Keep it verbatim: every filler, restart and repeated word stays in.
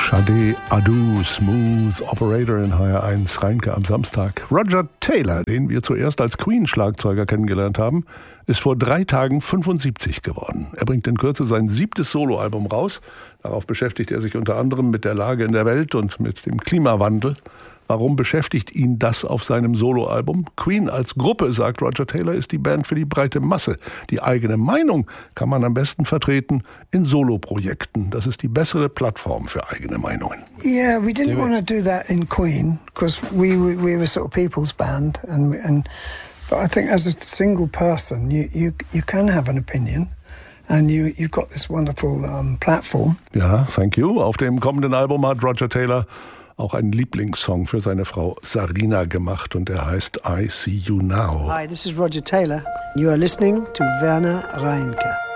Sade Adu, Smooth Operator in H R eins Rheinke am Samstag. Roger Taylor, den wir zuerst als Queen-Schlagzeuger kennengelernt haben, ist vor drei Tagen fünfundsiebzig geworden. Er bringt in Kürze sein siebtes Soloalbum raus. Darauf beschäftigt er sich unter anderem mit der Lage in der Welt und mit dem Klimawandel. Warum beschäftigt ihn das auf seinem Soloalbum? Queen als Gruppe, sagt Roger Taylor, ist die Band für die breite Masse. Die eigene Meinung kann man am besten vertreten in Soloprojekten. Das ist die bessere Plattform für eigene Meinungen. Yeah, we didn't want to do that in Queen because we were, we were sort of people's band, and and but I think as a single person, you you you can have an opinion. And you, you've got this wonderful um, platform. Ja, thank you. Auf dem kommenden Album hat Roger Taylor auch einen Lieblingssong für seine Frau Sarina gemacht und der heißt I See You Now. Hi, this is Roger Taylor. You are listening to Werner Rheinke.